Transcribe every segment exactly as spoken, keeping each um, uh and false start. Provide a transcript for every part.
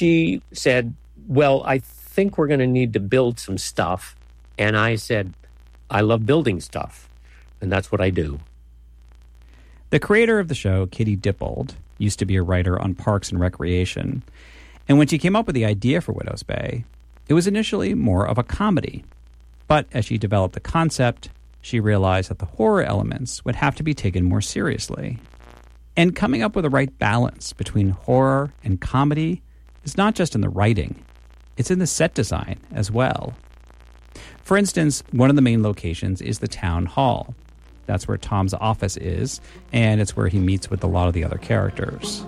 she said, well, I think we're going to need to build some stuff. And I said, I love building stuff. And that's what I do. The creator of the show, Katie Dippold, used to be a writer on Parks and Recreation. And when she came up with the idea for Widow's Bay, it was initially more of a comedy. But as she developed the concept, she realized that the horror elements would have to be taken more seriously. And coming up with the right balance between horror and comedy is not just in the writing, it's in the set design as well. For instance, one of the main locations is the town hall. That's where Tom's office is, and it's where he meets with a lot of the other characters.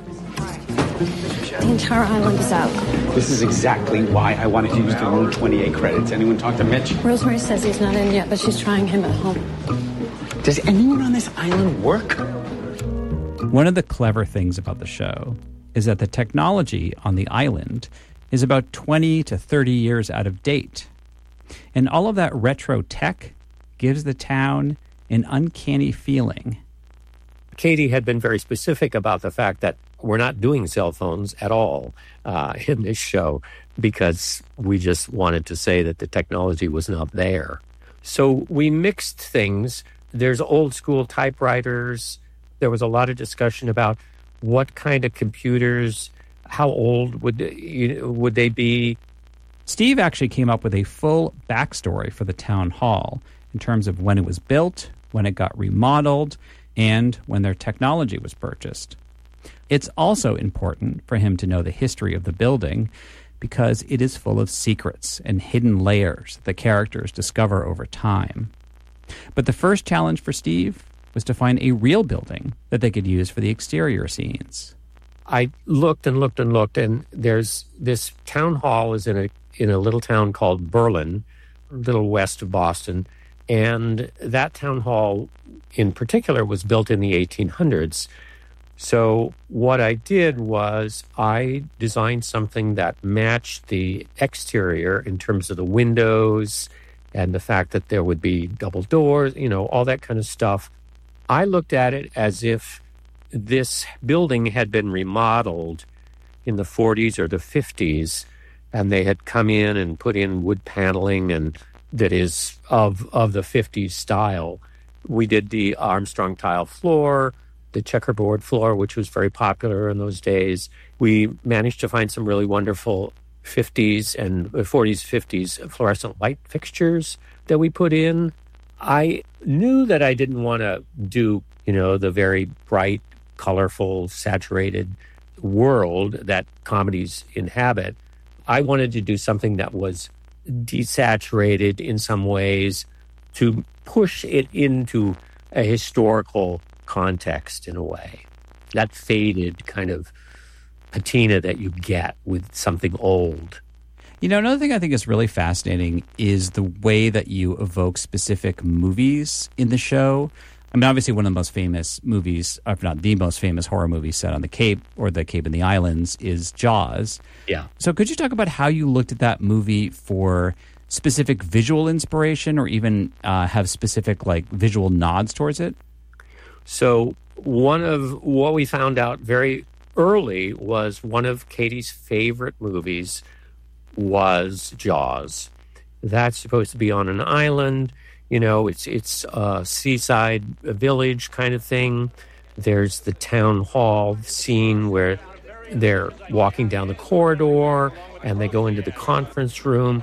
The entire island is out. This is exactly why I wanted to use the Rule twenty-eight credits. Anyone talk to Mitch? Rosemary says he's not in yet, but she's trying him at home. Does anyone on this island work? One of the clever things about the show is that the technology on the island is about twenty to thirty years out of date. And all of that retro tech gives the town an uncanny feeling. Katie had been very specific about the fact that we're not doing cell phones at all uh, in this show because we just wanted to say that the technology was not there. So we mixed things. There's old school typewriters. There was a lot of discussion about what kind of computers, how old would you know, would they be. Steve actually came up with a full backstory for the town hall in terms of when it was built, when it got remodeled, and when their technology was purchased. It's also important for him to know the history of the building because it is full of secrets and hidden layers that the characters discover over time. But the first challenge for Steve was to find a real building that they could use for the exterior scenes. I looked and looked and looked, and there's this town hall is in a in a little town called Berlin, a little west of Boston, and that town hall in particular was built in the eighteen hundreds. So what I did was I designed something that matched the exterior in terms of the windows and the fact that there would be double doors, you know, all that kind of stuff. I looked at it as if this building had been remodeled in the forties or the fifties, and they had come in and put in wood paneling and that is of of the fifties style. We did the Armstrong tile floor, the checkerboard floor, which was very popular in those days. We managed to find some really wonderful fifties and forties, fifties fluorescent light fixtures that we put in. I knew that I didn't want to do, you know, the very bright, colorful, saturated world that comedies inhabit. I wanted to do something that was desaturated in some ways to push it into a historical context in a way. That faded kind of patina that you get with something old. You know, another thing I think is really fascinating is the way that you evoke specific movies in the show. I mean, obviously one of the most famous movies, if not the most famous horror movie set on the Cape or the Cape and the Islands is Jaws. Yeah. So could you talk about how you looked at that movie for specific visual inspiration or even uh, have specific like visual nods towards it? So one of what we found out very early was one of Katie's favorite movies was Jaws. That's supposed to be on an island. You know, it's it's a seaside a village kind of thing. There's the town hall scene where they're walking down the corridor and they go into the conference room.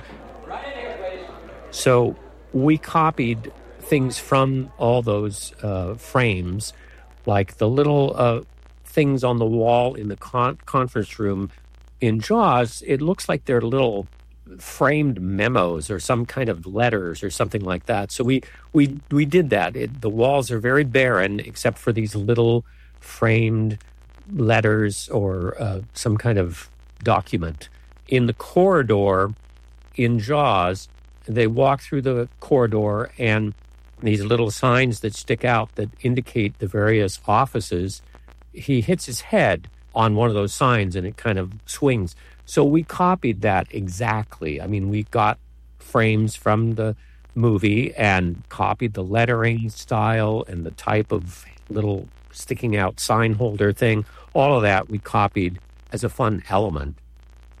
So we copied things from all those uh, frames, like the little uh, things on the wall in the con- conference room. In Jaws, it looks like they're little framed memos or some kind of letters or something like that. So we we we did that. It, the walls are very barren except for these little framed letters or uh, some kind of document. In the corridor in Jaws, they walk through the corridor and these little signs that stick out that indicate the various offices. He hits his head on one of those signs and it kind of swings. So we copied that exactly. I mean, we got frames from the movie and copied the lettering style and the type of little sticking out sign holder thing. All of that we copied as a fun element